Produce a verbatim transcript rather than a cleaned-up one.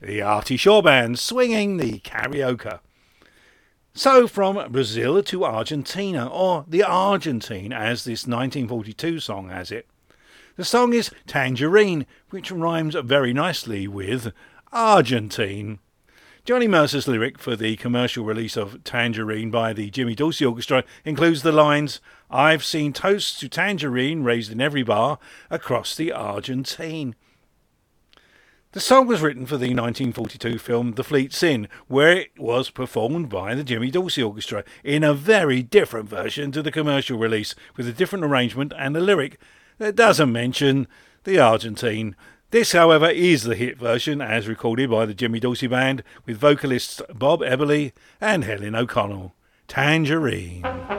the Artie Shaw Band swinging the Carioca. So from Brazil to Argentina, or the Argentine as this nineteen forty-two song has it. The song is Tangerine, which rhymes very nicely with Argentine. Johnny Mercer's lyric for the commercial release of Tangerine by the Jimmy Dorsey Orchestra includes the lines, "I've seen toasts to Tangerine raised in every bar across the Argentine." The song was written for the nineteen forty-two film The Fleet Sin, where it was performed by the Jimmy Dorsey Orchestra in a very different version to the commercial release, with a different arrangement and a lyric that doesn't mention the Argentine. This, however, is the hit version as recorded by the Jimmy Dorsey Band with vocalists Bob Eberly and Helen O'Connell. Tangerine.